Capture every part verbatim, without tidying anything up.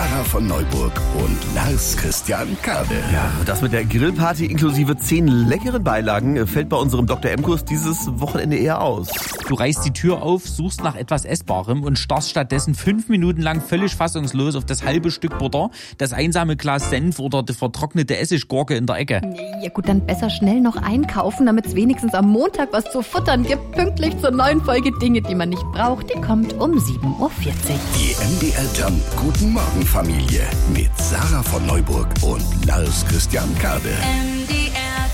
Sarah von Neuburg und Lars Christian Kade. Ja, das mit der Grillparty inklusive zehn leckeren Beilagen fällt bei unserem Doktor M-Kurs dieses Wochenende eher aus. Du reißt die Tür auf, suchst nach etwas Essbarem und starrst stattdessen fünf Minuten lang völlig fassungslos auf das halbe Stück Butter, das einsame Glas Senf oder die vertrocknete Essiggurke in der Ecke. Ja gut, dann besser schnell noch einkaufen, damit es wenigstens am Montag was zu futtern gibt. Pünktlich zur neuen Folge Dinge, die man nicht braucht. Die kommt um sieben Uhr vierzig. Die M D R Jump Guten Morgen Familie mit Sarah von Neuburg und Lars Christian Kade. M D R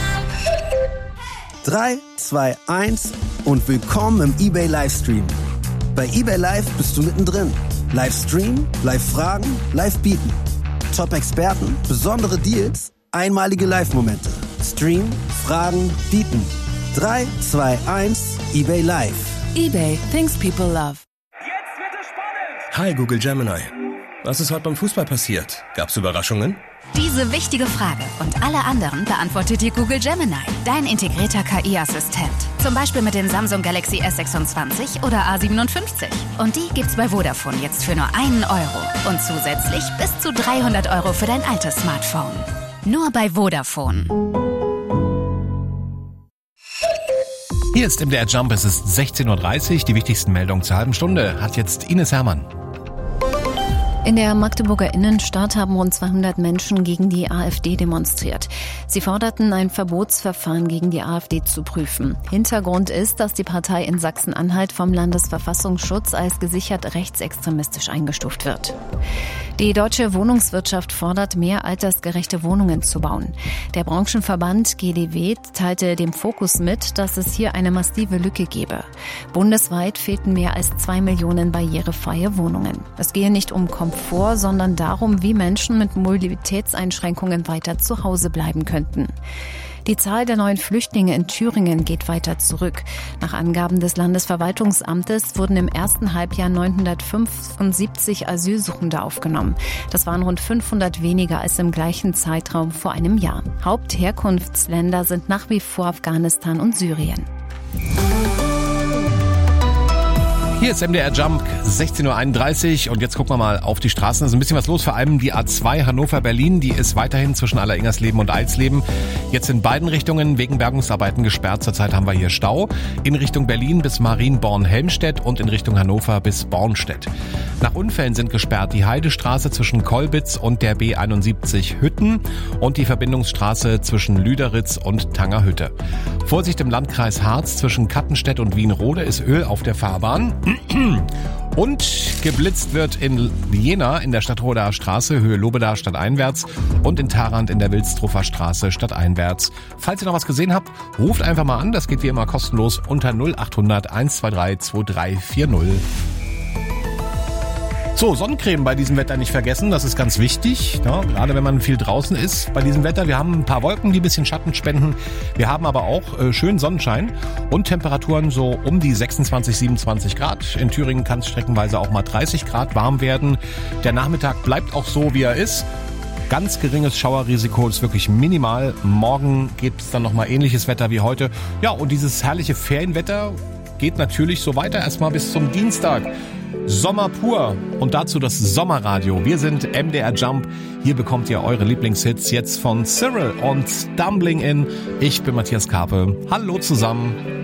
Jump. drei, zwei, eins und willkommen im eBay Livestream. Bei eBay Live bist du mittendrin. Livestream, Live-Fragen, Live-Bieten. Top-Experten, besondere Deals, einmalige Live-Momente. Stream, Fragen, Bieten. drei, zwei, eins, eBay Live. eBay, things people love. Jetzt wird es spannend! Hi Google Gemini. Was ist heute beim Fußball passiert? Gab's Überraschungen? Diese wichtige Frage und alle anderen beantwortet dir Google Gemini, dein integrierter K I-Assistent. Zum Beispiel mit dem Samsung Galaxy S sechsundzwanzig oder A siebenundfünfzig. Und die gibt's bei Vodafone jetzt für nur einen Euro. Und zusätzlich bis zu dreihundert Euro für dein altes Smartphone. Nur bei Vodafone. Hier ist M D R Jump, es ist sechzehn Uhr dreißig. Die wichtigsten Meldungen zur halben Stunde hat jetzt Ines Herrmann. In der Magdeburger Innenstadt haben rund zweihundert Menschen gegen die AfD demonstriert. Sie forderten, ein Verbotsverfahren gegen die AfD zu prüfen. Hintergrund ist, dass die Partei in Sachsen-Anhalt vom Landesverfassungsschutz als gesichert rechtsextremistisch eingestuft wird. Die deutsche Wohnungswirtschaft fordert, mehr altersgerechte Wohnungen zu bauen. Der Branchenverband G D W teilte dem Fokus mit, dass es hier eine massive Lücke gebe. Bundesweit fehlten mehr als zwei Millionen barrierefreie Wohnungen. Es gehe nicht um Komfort, sondern darum, wie Menschen mit Mobilitätseinschränkungen weiter zu Hause bleiben könnten. Die Zahl der neuen Flüchtlinge in Thüringen geht weiter zurück. Nach Angaben des Landesverwaltungsamtes wurden im ersten Halbjahr neunhundertfünfundsiebzig Asylsuchende aufgenommen. Das waren rund fünfhundert weniger als im gleichen Zeitraum vor einem Jahr. Hauptherkunftsländer sind nach wie vor Afghanistan und Syrien. Hier ist M D R Jump, sechzehn Uhr einunddreißig und jetzt gucken wir mal auf die Straßen. Da ist ein bisschen was los, vor allem die A zwei Hannover-Berlin, die ist weiterhin zwischen Alleringers-Leben und Eilsleben. Jetzt in beiden Richtungen wegen Bergungsarbeiten gesperrt. Zurzeit haben wir hier Stau in Richtung Berlin bis Marienborn-Helmstedt und in Richtung Hannover bis Bornstedt. Nach Unfällen sind gesperrt die Heidestraße zwischen Kolbitz und der B einundsiebzig Hütten und die Verbindungsstraße zwischen Lüderitz und Tangerhütte. Vorsicht im Landkreis Harz zwischen Kattenstedt und Wienrode ist Öl auf der Fahrbahn. Und geblitzt wird in Jena in der Stadtroder Straße, Höhe Lobeda stadteinwärts und in Tharandt in der Wilstruffer Straße stadteinwärts. Falls ihr noch was gesehen habt, ruft einfach mal an, das geht wie immer kostenlos unter null acht hundert eins zwei drei zwei drei vier null. So, Sonnencreme bei diesem Wetter nicht vergessen, das ist ganz wichtig, ja, gerade wenn man viel draußen ist bei diesem Wetter. Wir haben ein paar Wolken, die ein bisschen Schatten spenden. Wir haben aber auch äh, schön Sonnenschein und Temperaturen so um die sechsundzwanzig, siebenundzwanzig Grad. In Thüringen kann es streckenweise auch mal dreißig Grad warm werden. Der Nachmittag bleibt auch so, wie er ist. Ganz geringes Schauerrisiko, ist wirklich minimal. Morgen gibt es dann nochmal ähnliches Wetter wie heute. Ja, und dieses herrliche Ferienwetter geht natürlich so weiter, erstmal bis zum Dienstag. Sommer pur und dazu das Sommerradio. Wir sind M D R Jump. Hier bekommt ihr eure Lieblingshits jetzt von Cyril und Stumbling In. Ich bin Matthias Karpe. Hallo zusammen.